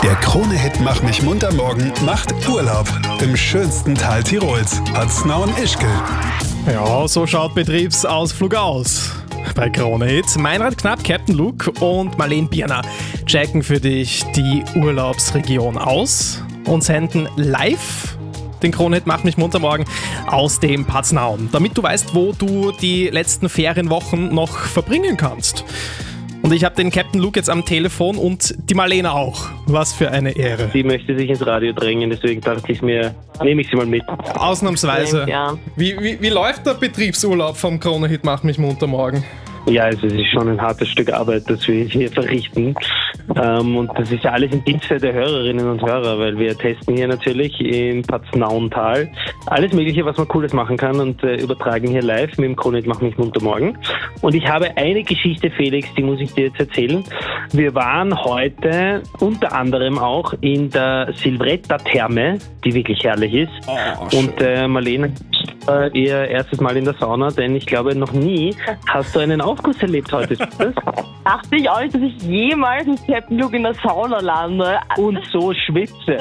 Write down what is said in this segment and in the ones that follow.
Der Krone-Hit Mach mich munter morgen macht Urlaub im schönsten Tal Tirols, Paznau und Ischgl. Ja, so schaut Betriebsausflug aus. Bei Krone-Hit Meinrad Knapp, Captain Luke und Marlene Bierner checken für dich die Urlaubsregion aus und senden live den Krone-Hit Mach mich munter morgen aus dem Paznau, damit du weißt, wo du die letzten Ferienwochen noch verbringen kannst. Und ich habe den Captain Luke jetzt am Telefon und die Marlene auch. Was für eine Ehre. Sie möchte sich ins Radio drängen, deswegen dachte ich mir, nehme ich sie mal mit. Ausnahmsweise. Ja. Wie läuft der Betriebsurlaub vom Krone-Hit Mach mich munter morgen? Ja, also es ist schon ein hartes Stück Arbeit, das wir hier verrichten. Und das ist ja alles im Dienste der Hörerinnen und Hörer, weil wir testen hier natürlich im Paznauental alles Mögliche, was man Cooles machen kann und übertragen hier live mit dem Krone-Hit Mach mich munter morgen. Und ich habe eine Geschichte, Felix, die muss ich dir jetzt erzählen. Wir waren heute unter anderem auch in der Silvretta-Therme, die wirklich herrlich ist. Oh, und Marlene, ihr erstes Mal in der Sauna, denn ich glaube, noch nie hast du einen Aufguss erlebt heute. Dachte ich auch nicht, dass ich jemals mit Captain Luke in der Sauna lande. Und so schwitze.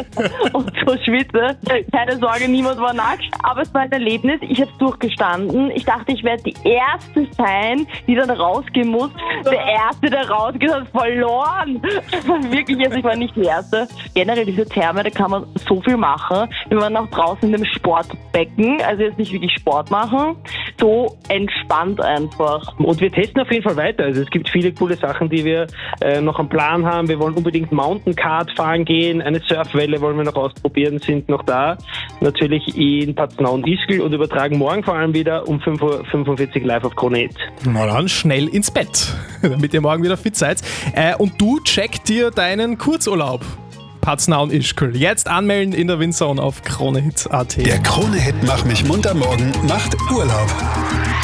Keine Sorge, niemand war nackt. Aber es war ein Erlebnis. Ich habe es durchgestanden. Ich dachte, ich werde die Erste sein, die dann rausgehen muss. Der Erste, der rausgeht, hat verloren. Wirklich, also ich war nicht die Erste. Generell diese Therme, da kann man so viel machen. Wir waren auch draußen in dem Sportbecken. Also jetzt nicht wirklich Sport machen. So entspannt einfach. Und wir testen auf jeden Fall weiter. Also es gibt viele coole Sachen, die wir noch am Plan haben. Wir wollen unbedingt Mountain Kart fahren gehen. Eine Surfwelle wollen wir noch ausprobieren, sind noch da. Natürlich in Paznau und Ischgl und übertragen morgen vor allem wieder um 5:45 Uhr live auf Krone-Hit. Na dann schnell ins Bett, damit ihr morgen wieder fit seid. Und du check dir deinen Kurzurlaub. Paznau und Ischgl. Jetzt anmelden in der Windzone auf kronehit.at. Der Krone-Hit Mach mich munter morgen macht Urlaub.